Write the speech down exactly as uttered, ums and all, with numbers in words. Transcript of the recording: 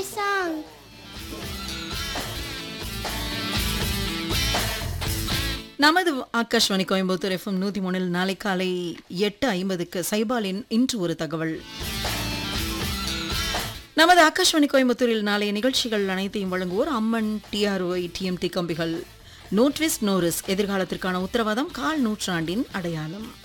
song. நமது Akashvani Coimbatore FM நூத்தி மூணில் நாளை காலை எட்டு ஐம்பதுக்கு சைபாலின் இன்று ஒரு தகவல். நமது ஆகாஷ்வாணி கோயம்புத்தூரில் நாளைய நிகழ்ச்சிகள் அனைத்தையும் வழங்குவோர் அம்மன் டிஆர்ஒய் டிஎம்டி கம்பிகள். நோ ட்விஸ்ட் நோ ரிஸ்க், எதிர்காலத்திற்கான உத்தரவாதம், கால் நூற்றாண்டின் அடையாளம்.